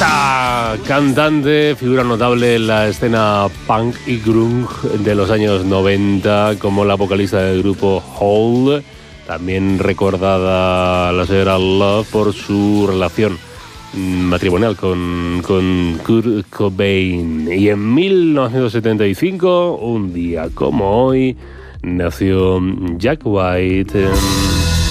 Esta cantante, figura notable en la escena punk y grunge de los años 90, como la vocalista del grupo Hole, también recordada la señora Love por su relación matrimonial con Kurt Cobain. Y en 1975, un día como hoy, nació Jack White.